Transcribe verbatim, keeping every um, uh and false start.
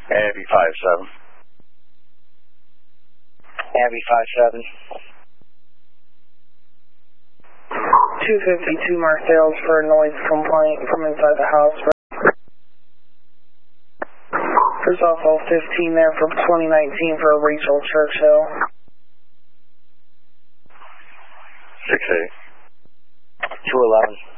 Abby five seven. Abby five seven. two fifty-two Marcel's for a noise complaint from inside the house. There's also fifteen there from twenty nineteen for a Rachel Churchill. six eight. two eleven.